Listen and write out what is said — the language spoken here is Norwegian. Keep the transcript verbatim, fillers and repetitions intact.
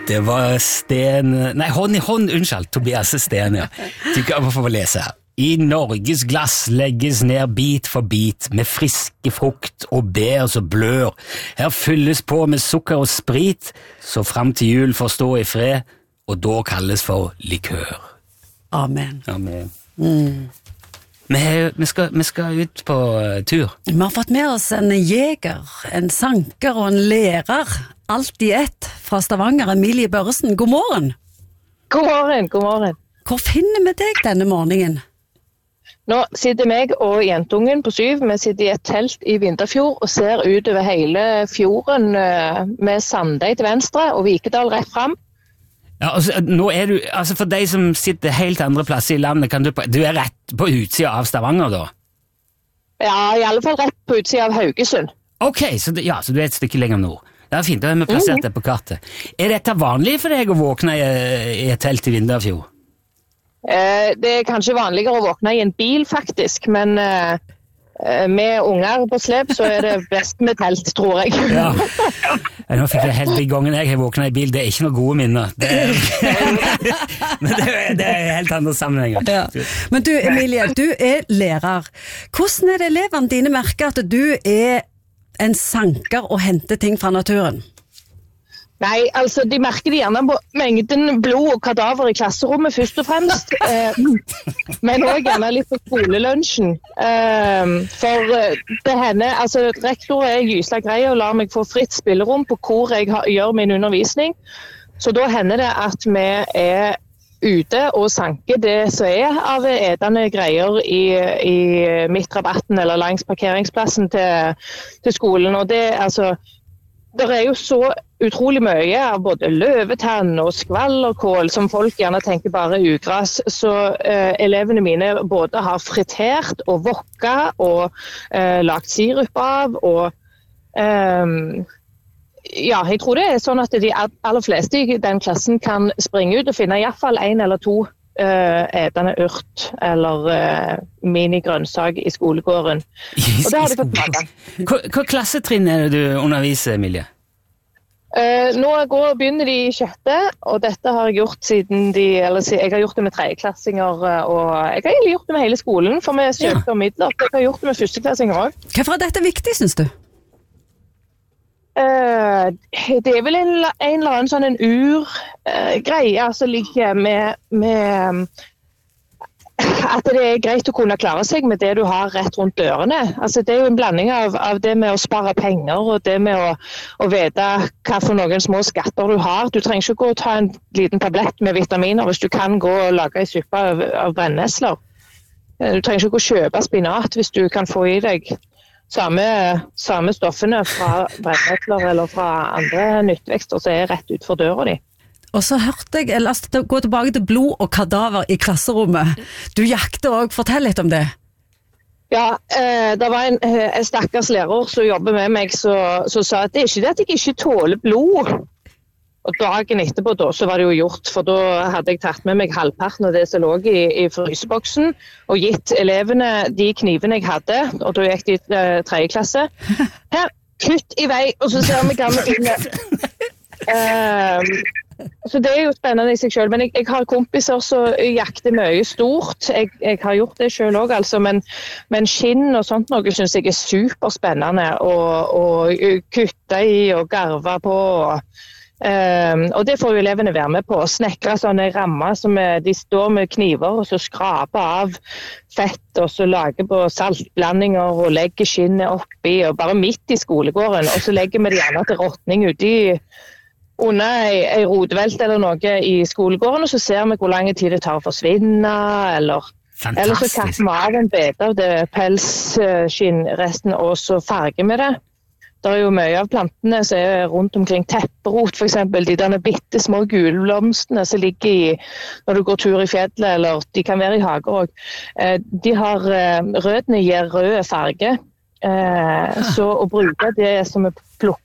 Det var Sten... Nei, hånd i hånd, unnskyld, Tobias Sten, ja. Tykker jeg må få lese her. I Norges glass legges ned bit for bit med friske frukt og bær som blør. Her fylles på med sukker og sprit, så frem til jul får stå i fred, og da kalles for likør. Amen. Amen. Mm. Vi, vi, skal, vi skal ut på uh, tur. Vi har fått med oss en jeger, en sanker og en lærer, alt i ett, fra Stavanger, Emilie Børresen. God morgen. God morgen, god morgen. Hvor finner vi deg denne morgenen? Nå sitter meg og jentungen på syv, vi sitter i et telt i Vinterfjord og ser ut over hele fjorden med Sandøy til venstre og Vikedal rett frem. Ja, altså, nå er du, altså for deg som sitter helt andre plasser i landet, kan du, du er rett på utsida av Stavanger da? Ja, i alle fall rett på utsida av Haugesund. Ok, så, det, ja, så du er et stykke lenger nord. Det er fint, da har vi plassert mm. det på kartet. Er dette vanlig for deg å våkne i, i et telt i Vinterfjord? Eh, det er kanskje vanligere å våkne i en bil faktisk, men eh, med unger på slep så er det best med telt, tror jeg. Ja. Nå fikk jeg heldig gangen jeg har våknet i bil, det er ikke noe gode minner. Det er, men det er, det er helt andre sammenhenger. Ja. Men du, Emilie, du er lærer. Hvordan er det elevene dine merker at du er en sanker og henter ting fra naturen? Nei, altså de merker det gjerne på mengden blod og kadaver i klasserommet først og fremst, eh, men også gjerne litt på skolelunsjen. Eh, for det hender, altså rektor er gysla grei og lar meg få fritt spillerom på hvor jeg har, gjør min undervisning, så da hender det at vi er ute og sanker det som er av edende greier i, i midtrabatten eller langs parkeringsplassen til, til skolen, og det altså det er jo så utrolig mye av både løvetann og skvallerkål som folk gjerne tenker bare er ugras, så eh, elevene mine både har fritert og vokka og eh, lagt sirup av, og eh, ja, jeg tror det er sånn at de aller fleste i den klassen kan springe ut og finne i hvert fall en eller to eh, edende urt eller eh, minigrønnsak i skolegården. Og det har de fått smake. Hva, hva klassetrinn er det du underviser, Emilie? Uh, nå går, begynner de i sjette, og dette har jeg gjort siden de, eller jeg har gjort det med tredjeklassinger, og jeg har egentlig gjort det med hele skolen, for vi søkte om midler. Jeg har gjort det med førsteklassinger også. Hvorfor er dette viktig, synes du? Uh, det er vel en, en eller annen sånn en ur-greie uh, som ligger med, med at det er greit å kunne klare seg med det du har rett rundt dørene. Altså, det er jo en blanding av, av det med å spare penger og det med å, å vite hva for noen små skatter du har. Du trenger ikke gå og ta en liten tablett med vitaminer hvis du kan gå og lage en suppe av, av brennesler. Du trenger ikke gå og kjøpe spinat hvis du kan få i deg samme, samme stoffene fra brennesler eller fra andre nyttvekster som er rett ut for døra di. Og så hørte jeg, la oss gå tilbake til blod og kadaver i klasserommet. Du jakter også, fortell litt om det. Ja, eh, det var en, en stakkars lærer som jobber med meg, som sa at det er ikke det at jeg ikke tåler blod. Og dagen etterpå da, så var det jo gjort, for da hadde jeg tatt med meg halvparten av det som lå i, i fryseboksen, og gitt elevene de knivene jeg hadde, og da gikk de i uh, tredje klasse. Her, kutt i vei, og så ser vi gamle inne. Eh, Så det er jo spennende i seg selv, men jeg, jeg har kompiser som jakter mye stort. Jeg, jeg har gjort det selv også, altså, men, men skinn og sånt noe synes jeg er superspennende å, å kutte i og garve på. Og, um, og det får jo elevene være med på. Snekre sånne rammer som er, de står med kniver og så skraper av fett og så lager på saltblandinger og legger skinnet oppi, og bare midt i skolegården. Og så legger vi det gjerne til råtning ute i under ei, ei rodvelt eller noe i skolegården, og så ser vi hvor lang tid det tar å forsvinne, eller, eller så kaster vi av en bete av det pelsskinnresten, og så farger vi det. Det er jo mye av plantene som er rundt omkring tepperot, for eksempel, de derne bitte små gulblomstene som ligger i, når du går tur i fjellet, eller de kan være i hager også. De har, rødene gir rød farge, så å bruke det som vi plukker